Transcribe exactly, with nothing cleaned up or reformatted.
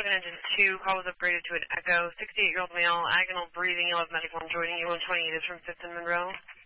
Spoken Engine two, call was upgraded to an Echo. sixty-eight-year-old male, agonal breathing, you'll have medical. I'm joining you. one twenty-eight is from fifth and Monroe.